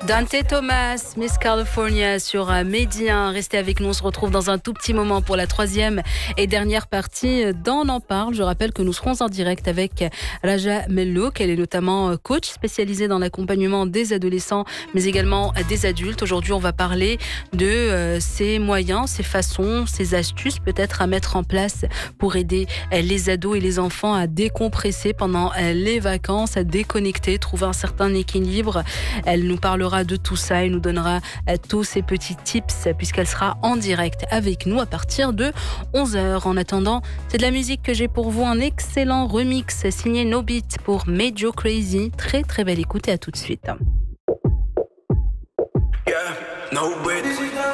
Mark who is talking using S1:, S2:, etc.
S1: Dante Thomas, Miss California sur Medi 1. Restez avec nous, on se retrouve dans un tout petit moment pour la troisième et dernière partie d'On en parle. Je rappelle que nous serons en direct avec Raja Mellouk. Elle est notamment coach spécialisée dans l'accompagnement des adolescents, mais également des adultes. Aujourd'hui, on va parler de ces moyens, ces façons, ces astuces peut-être à mettre en place pour aider les ados et les enfants à décompresser pendant les vacances, à déconnecter, trouver un certain équilibre. Elle nous parlera de tout ça et nous donnera tous ces petits tips puisqu'elle sera en direct avec nous à partir de 11h. En attendant, c'est de la musique que j'ai pour vous, un excellent remix signé No Beat pour Made You Crazy. Très très belle écoute et à tout de suite.
S2: Yeah, no beat.